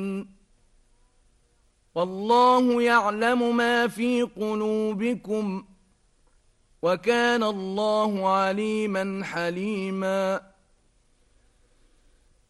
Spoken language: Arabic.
والله يعلم ما في قلوبكم وكان الله عليما حليما